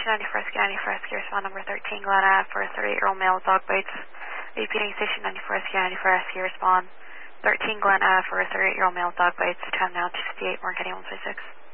94 Rescue 94 Rescue, respond number 13 Glen Ave for a 38-year-old male with dog bites. Repeating station 94 Rescue 94 Rescue, respond 13 Glen Ave for a 38-year-old male with dog bites. Time now 2:58, Morgan 126.